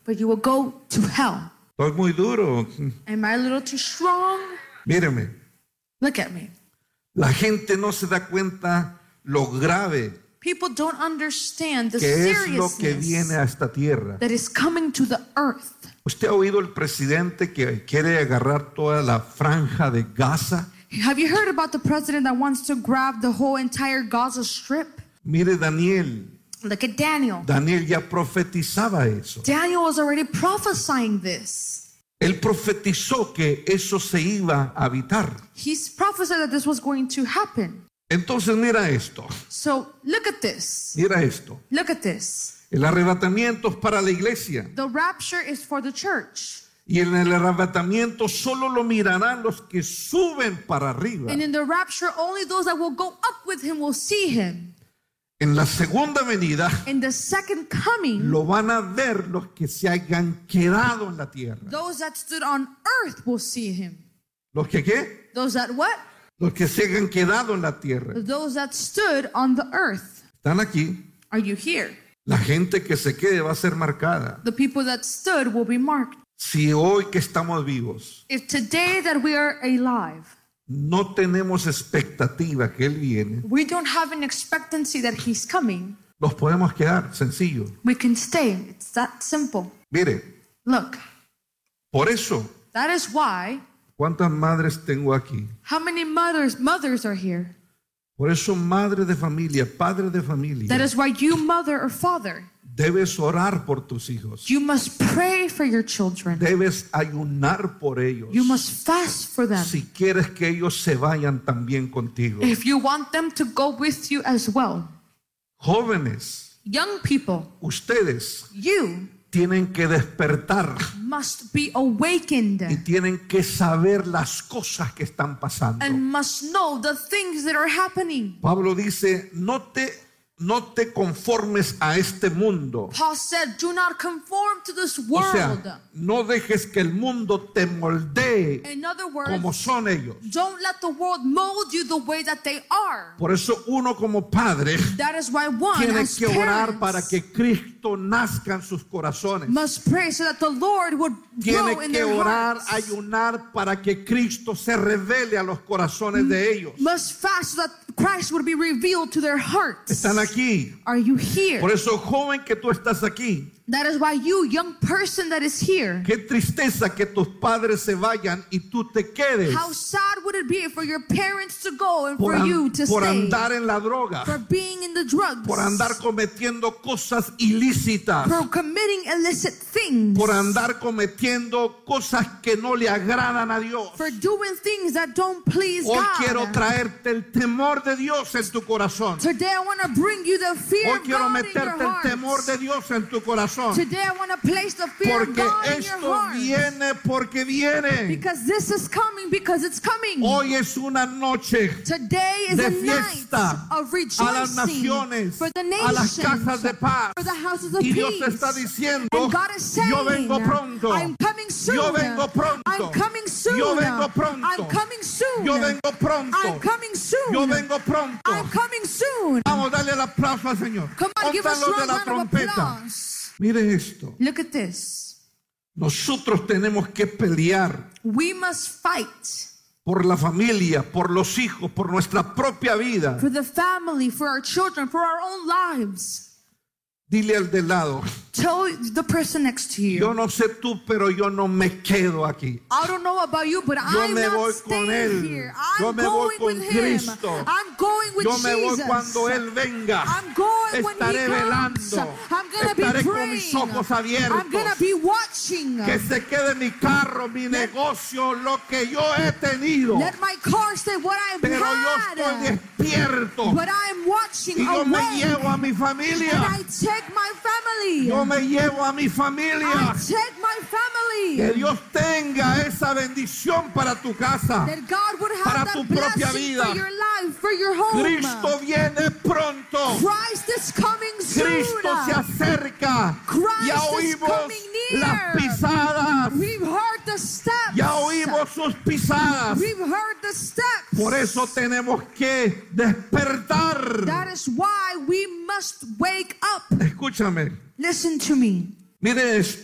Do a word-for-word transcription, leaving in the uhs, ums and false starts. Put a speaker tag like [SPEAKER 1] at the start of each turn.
[SPEAKER 1] but you will go to hell.
[SPEAKER 2] Estoy muy duro.
[SPEAKER 1] Am I a little too strong?
[SPEAKER 2] Míreme.
[SPEAKER 1] Look at me.
[SPEAKER 2] La gente no se da cuenta lo grave
[SPEAKER 1] People don't understand the
[SPEAKER 2] que es lo que
[SPEAKER 1] seriousness
[SPEAKER 2] viene a esta tierra.
[SPEAKER 1] that is coming to the earth.
[SPEAKER 2] ¿Usted ha oído el presidente que quiere agarrar toda la franja de Gaza?
[SPEAKER 1] Have you heard about the president that wants to grab the whole entire Gaza Strip?
[SPEAKER 2] Mire Daniel.
[SPEAKER 1] Look at Daniel.
[SPEAKER 2] Daniel ya profetizaba eso.
[SPEAKER 1] Daniel was already prophesying this.
[SPEAKER 2] Él profetizó que eso se iba a habitar.
[SPEAKER 1] He's prophesied that this was going to happen.
[SPEAKER 2] Entonces mira esto.
[SPEAKER 1] So look at this.
[SPEAKER 2] Mira esto.
[SPEAKER 1] Look at this.
[SPEAKER 2] El arrebatamiento es para la iglesia.
[SPEAKER 1] The rapture is for the church.
[SPEAKER 2] Y en el arrebatamiento solo lo mirarán los que suben para arriba.
[SPEAKER 1] And in the rapture, only those that will go up with him will see him.
[SPEAKER 2] En la segunda venida
[SPEAKER 1] In the second coming,
[SPEAKER 2] lo van a ver los que se hayan quedado en la tierra.
[SPEAKER 1] those that stood on earth will see him.
[SPEAKER 2] ¿Los que qué?
[SPEAKER 1] Those that what?
[SPEAKER 2] Los que se hayan quedado en la tierra.
[SPEAKER 1] Those that stood on the earth.
[SPEAKER 2] Están aquí.
[SPEAKER 1] Are you here?
[SPEAKER 2] La gente que se quede va a ser marcada.
[SPEAKER 1] The people that stood will be marked.
[SPEAKER 2] Si hoy que estamos vivos
[SPEAKER 1] If today that we are alive,
[SPEAKER 2] no tenemos expectativa que Él viene,
[SPEAKER 1] we don't have an expectancy that he's coming,
[SPEAKER 2] nos podemos quedar, sencillo.
[SPEAKER 1] we can stay. It's that simple.
[SPEAKER 2] Mire,
[SPEAKER 1] Look,
[SPEAKER 2] por eso,
[SPEAKER 1] that is why,
[SPEAKER 2] ¿cuántas madres tengo aquí?
[SPEAKER 1] how many mothers mothers are here?
[SPEAKER 2] Por eso, madre de familia, padre de familia,
[SPEAKER 1] That is why you, mother or father,
[SPEAKER 2] debes orar por tus hijos.
[SPEAKER 1] you must pray for your children.
[SPEAKER 2] Debes ayunar por ellos.
[SPEAKER 1] You must fast for them.
[SPEAKER 2] Si quieres que ellos se vayan también contigo.
[SPEAKER 1] If you want them to go with you as well.
[SPEAKER 2] Jóvenes,
[SPEAKER 1] Young people,
[SPEAKER 2] ustedes
[SPEAKER 1] you
[SPEAKER 2] tienen que despertar
[SPEAKER 1] must be awakened
[SPEAKER 2] y tienen que saber las cosas que están pasando.
[SPEAKER 1] and must know the things that are happening.
[SPEAKER 2] Pablo dice, no te, no te conformes a este mundo.
[SPEAKER 1] Paul said, do not conform to this
[SPEAKER 2] O
[SPEAKER 1] world.
[SPEAKER 2] sea, no dejes que el mundo te moldee
[SPEAKER 1] In other words,
[SPEAKER 2] como son ellos.
[SPEAKER 1] don't let the world mold you the way that they are.
[SPEAKER 2] Por eso uno como padre
[SPEAKER 1] That is why one
[SPEAKER 2] tiene
[SPEAKER 1] as
[SPEAKER 2] que orar
[SPEAKER 1] parents
[SPEAKER 2] para que Cristo nazca en sus corazones.
[SPEAKER 1] must pray so that the Lord would grow
[SPEAKER 2] Tiene
[SPEAKER 1] in
[SPEAKER 2] que
[SPEAKER 1] their
[SPEAKER 2] orar,
[SPEAKER 1] hearts.
[SPEAKER 2] ayunar para que Cristo se revele a los corazones de ellos.
[SPEAKER 1] Must fast so that Christ would be revealed to their hearts.
[SPEAKER 2] Están aquí.
[SPEAKER 1] Are you here?
[SPEAKER 2] Por eso, joven, que tú estás aquí.
[SPEAKER 1] That is why you, young person that is here,
[SPEAKER 2] Qué tristeza que tus padres se vayan y tú te quedes
[SPEAKER 1] how sad would it be for your parents to go and
[SPEAKER 2] por,
[SPEAKER 1] for
[SPEAKER 2] an-
[SPEAKER 1] you to
[SPEAKER 2] por
[SPEAKER 1] stay,
[SPEAKER 2] andar en la droga,
[SPEAKER 1] for being in the drugs,
[SPEAKER 2] por andar cometiendo cosas ilícitas,
[SPEAKER 1] for committing illicit things,
[SPEAKER 2] por andar cometiendo cosas que no le agradan a Dios.
[SPEAKER 1] for doing things that don't please
[SPEAKER 2] Hoy
[SPEAKER 1] God.
[SPEAKER 2] quiero traerte el temor de Dios en tu corazón.
[SPEAKER 1] Today I want to bring you the fear
[SPEAKER 2] Hoy
[SPEAKER 1] of
[SPEAKER 2] quiero
[SPEAKER 1] God in
[SPEAKER 2] meterte
[SPEAKER 1] your
[SPEAKER 2] el
[SPEAKER 1] heart.
[SPEAKER 2] temor de Dios en tu corazón.
[SPEAKER 1] Today I want to place the fear of
[SPEAKER 2] Porque
[SPEAKER 1] God in your
[SPEAKER 2] esto
[SPEAKER 1] heart.
[SPEAKER 2] viene porque viene.
[SPEAKER 1] Because this is coming, because it's coming.
[SPEAKER 2] Hoy es una noche
[SPEAKER 1] Today is
[SPEAKER 2] de
[SPEAKER 1] a
[SPEAKER 2] fiesta
[SPEAKER 1] night of
[SPEAKER 2] a las
[SPEAKER 1] rejoicing
[SPEAKER 2] naciones,
[SPEAKER 1] for the
[SPEAKER 2] a las
[SPEAKER 1] nations,
[SPEAKER 2] casas de paz.
[SPEAKER 1] for the houses of
[SPEAKER 2] Y Dios
[SPEAKER 1] peace.
[SPEAKER 2] está diciendo,
[SPEAKER 1] And God is saying,
[SPEAKER 2] yo vengo pronto,
[SPEAKER 1] I'm coming soon.
[SPEAKER 2] yo vengo pronto,
[SPEAKER 1] I'm coming soon.
[SPEAKER 2] yo vengo pronto,
[SPEAKER 1] I'm coming soon.
[SPEAKER 2] yo vengo pronto,
[SPEAKER 1] I'm coming soon.
[SPEAKER 2] yo vengo pronto.
[SPEAKER 1] I'm coming soon.
[SPEAKER 2] Vamos a darle el aplauso al Señor.
[SPEAKER 1] Come on, give a
[SPEAKER 2] Póntalo de
[SPEAKER 1] strong
[SPEAKER 2] la
[SPEAKER 1] round of
[SPEAKER 2] trompeta.
[SPEAKER 1] applause.
[SPEAKER 2] Mire esto.
[SPEAKER 1] Look at this.
[SPEAKER 2] Nosotros tenemos que pelear
[SPEAKER 1] We must fight
[SPEAKER 2] por la familia, por los hijos, por nuestra propia vida.
[SPEAKER 1] for the family, for our children, for our own lives.
[SPEAKER 2] Dile al de lado,
[SPEAKER 1] Tell the person next to you.
[SPEAKER 2] yo no sé tú, pero yo no me quedo aquí.
[SPEAKER 1] I don't know about you, but
[SPEAKER 2] Yo
[SPEAKER 1] I'm
[SPEAKER 2] me
[SPEAKER 1] not
[SPEAKER 2] voy
[SPEAKER 1] staying
[SPEAKER 2] con él.
[SPEAKER 1] here.
[SPEAKER 2] Yo
[SPEAKER 1] I'm
[SPEAKER 2] me voy
[SPEAKER 1] going
[SPEAKER 2] con
[SPEAKER 1] with him.
[SPEAKER 2] Cristo.
[SPEAKER 1] I'm going with
[SPEAKER 2] Yo me voy
[SPEAKER 1] Jesus.
[SPEAKER 2] cuando Él venga.
[SPEAKER 1] I'm going when
[SPEAKER 2] Estaré
[SPEAKER 1] he comes.
[SPEAKER 2] velando.
[SPEAKER 1] I'm going to be
[SPEAKER 2] Estaré con
[SPEAKER 1] praying.
[SPEAKER 2] mis ojos
[SPEAKER 1] I'm going to
[SPEAKER 2] abiertos.
[SPEAKER 1] be watching.
[SPEAKER 2] Que se quede mi carro, mi negocio, lo que yo he tenido.
[SPEAKER 1] Let my car say what I've
[SPEAKER 2] Pero yo
[SPEAKER 1] had.
[SPEAKER 2] estoy despierto.
[SPEAKER 1] But I'm watching
[SPEAKER 2] Y yo me
[SPEAKER 1] awake.
[SPEAKER 2] llevo a mi
[SPEAKER 1] And
[SPEAKER 2] familia.
[SPEAKER 1] I take my family.
[SPEAKER 2] Yo me llevo a mi familia.
[SPEAKER 1] I take my family.
[SPEAKER 2] Que Dios tenga esa bendición para tu casa.
[SPEAKER 1] That God would have
[SPEAKER 2] Para
[SPEAKER 1] that
[SPEAKER 2] tu propia
[SPEAKER 1] blessing
[SPEAKER 2] vida.
[SPEAKER 1] for your life, for your home.
[SPEAKER 2] Cristo viene pronto.
[SPEAKER 1] Christ is coming soon.
[SPEAKER 2] Cristo se acerca.
[SPEAKER 1] Christ
[SPEAKER 2] Ya
[SPEAKER 1] is
[SPEAKER 2] oímos
[SPEAKER 1] coming near.
[SPEAKER 2] las pisadas.
[SPEAKER 1] We've heard the steps.
[SPEAKER 2] Ya oímos sus pisadas.
[SPEAKER 1] We've heard the steps.
[SPEAKER 2] Por eso tenemos que despertar.
[SPEAKER 1] That is why we must wake up.
[SPEAKER 2] Escúchame.
[SPEAKER 1] Listen to me.
[SPEAKER 2] Mire esto.